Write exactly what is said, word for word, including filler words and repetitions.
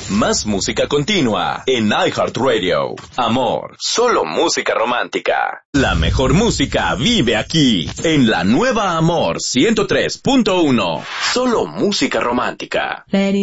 Más música continua en iHeartRadio. Amor, solo música romántica. La mejor música vive aquí, en la nueva Amor ciento tres punto uno. Solo música romántica.